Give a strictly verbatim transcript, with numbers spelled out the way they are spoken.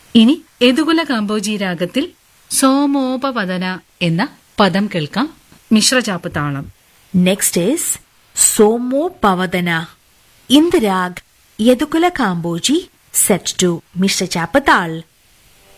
ഇനി യദുകുല കാമ്പോജി രാഗത്തിൽ സോമോപപദന എന്ന പദം കേൾക്കാം. മിശ്രചാപ്പ് താളം. Next is Somopavadana. In the rag Yadukula Kamboji set to Mishra Chapatal.